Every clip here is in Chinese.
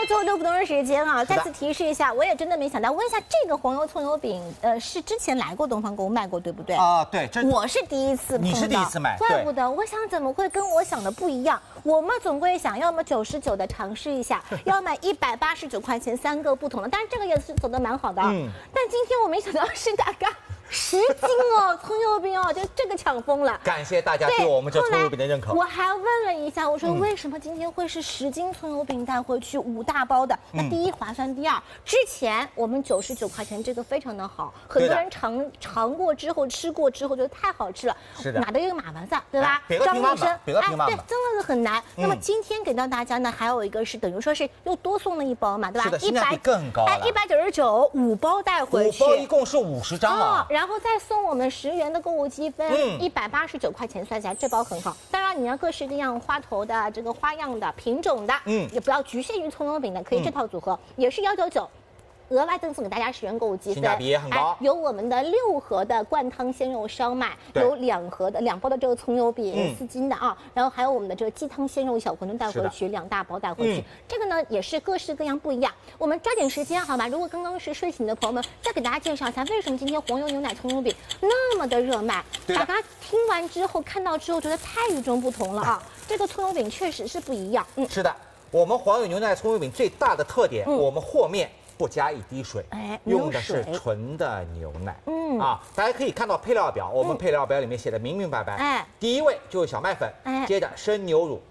最后6分钟的时间啊，再次提示一下，我也真的没想到。问一下，这个黄油葱油饼，是之前来过东方购物卖过，对不对？ 啊，对， 我是第一次碰到， 你是第一次买， 怪不得。我想怎么会跟我想的不一样？我们总归想要么99的尝试一下，要么189块钱3个不同的，但是这个也是走得蛮好的。但今天我没想到是大概10斤哦，葱油饼哦，就这个抢疯了。 感谢大家对我们这葱油饼的认可。 我还问了一下，我说为什么今天会是10斤葱油饼带回去5大包的？那第一划算，第二，之前我们99块钱这个非常的好，很多人尝过之后吃过之后觉得太好吃了， 是的， 哪的一个马文萨，对吧？ 张医生， 对，真的是很难。那么今天给到大家呢，还有一个是等于说是又多送了1包嘛，对吧？ 是的，性价比更高了。 199，5包带回去，5 包一共是50张啊。 然后再送我们10元的购物积分，189块钱算下来，这包很好。当然你要各式各样花头的、这个花样的、品种的，也不要局限于葱油饼的，可以这套组合也是199。额外赠送给大家10元购物积分， 性价比也很高。 有我们的6盒的灌汤鲜肉烧麦，有2包的这个葱油饼4斤的啊，然后还有我们的这个鸡汤鲜肉小馄饨带回去，2大包带回去。这个呢也是各式各样不一样。我们抓紧时间好吧？如果刚刚是睡醒的朋友们，再给大家介绍一下为什么今天黄油牛奶葱油饼那么的热卖。大家听完之后看到之后觉得太与众不同了啊！这个葱油饼确实是不一样。 是的，我们黄油牛奶葱油饼最大的特点，我们和面不加一滴水，用的是纯的牛奶。大家可以看到配料表，我们配料表里面写的明明白白。第一位就是小麦粉，接着生牛乳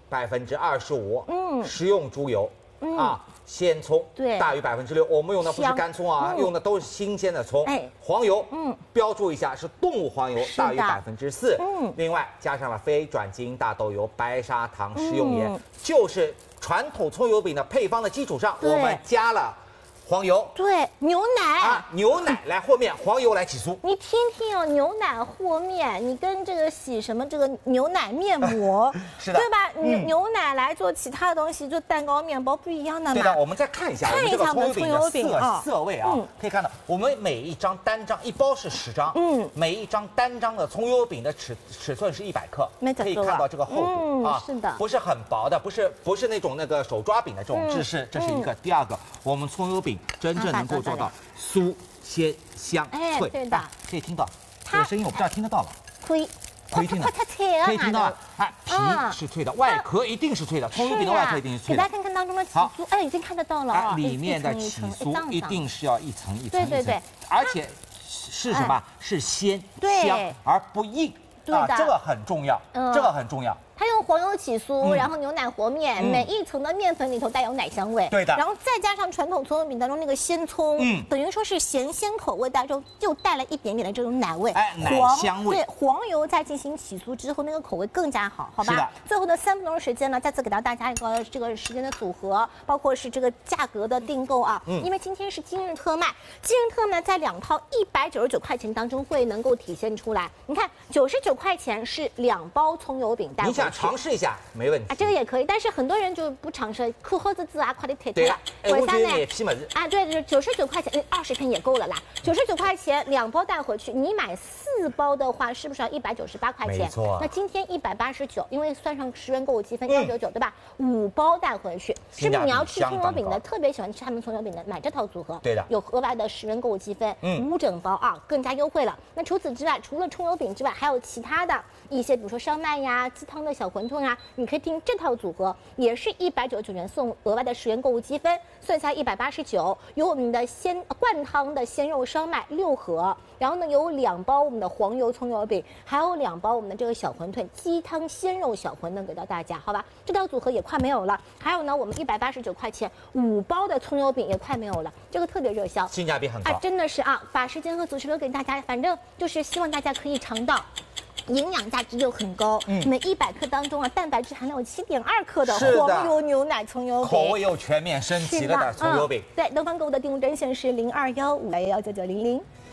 25%，食用猪油，鲜葱大于6%，我们用的不是干葱啊，用的都是新鲜的葱。黄油，标注一下是动物黄油，大于4%。另外加上了非转基因大豆油、白砂糖、食用盐，就是传统葱油饼的配方的基础上，我们加了黄油， 对，牛奶牛奶来和面，黄油来起酥。 你听听哦，牛奶和面，你跟这个洗什么这个牛奶面膜， 是的， 对吧？牛奶来做其他的东西，做蛋糕、面包不一样的嘛。 对的，我们再看一下我们这个葱油饼的色味啊，可以看到我们每一张单张，一包是10张，每一张单张的葱油饼的尺寸是100克，可以看到这个厚度啊， 是的， 不是很薄的，不是那种手抓饼的这种制式，这是一个。第二个，我们葱油饼真正能够做到酥、鲜、香、脆， 对的， 可以听到这个声音，我不知道听得到吗？ 可以听到， 可以听到皮是脆的，外壳一定是脆的，葱油饼的外壳一定是脆的。 给大家看看当中的起酥，已经看得到了里面的起酥一定是要一层一层， 对， 而且是什么？是鲜香而不硬，这个很重要，这个很重要。 它用黄油起酥，然后牛奶和面，每一层的面粉里头带有奶香味， 对的。 然后再加上传统葱油饼当中那个鲜葱，等于说是咸鲜口味当中又带了一点点的这种奶味， 奶香味。 对，黄油再进行起酥之后，那个口味更加好，好吧？ 是的。 最后的3分钟时间呢，再次给到大家一个这个时间的组合，包括是这个价格的订购啊，因为今天是今日特卖，今日特卖在2套199块钱当中会能够体现出来。你看，99块钱是2包葱油饼带回去， 你想尝试一下？没问题这个也可以，但是很多人就不尝试，扣好子快点退对了。 为啥呢？眼皮么子对，就是99块钱，20片也够了啦。99块钱2包带回去，你买4包的话，是不是要198块钱？ 没错。 那今天189，因为算上10元购物积分199，对吧？5包带回去，是不是你要吃葱油饼的，特别喜欢吃他们葱油饼的，买这套组合？ 对的， 有额外的10元购物积分，5整包更加优惠了。那除此之外，除了葱油饼之外，还有其他的一些，比如说烧麦呀、鸡汤的小馄饨啊。你可以听这套组合，也是199元送额外的10元购物积分，算下189。有我们的灌汤的鲜肉烧麦6盒，然后呢有2包我们的黄油葱油饼，还有2包我们的这个小馄饨鸡汤鲜肉小馄饨给到大家，好吧？这套组合也快没有了。还有呢，我们189块钱5包的葱油饼也快没有了，这个特别热销， 性价比很高真的是把时间和组织留给大家，反正就是希望大家可以尝到。营养价值又很高，每100克当中蛋白质含量有7.2克的黄油牛奶葱油饼， 口味又全面升级了的葱油饼。 对，东方购物的订物专线是0215119900。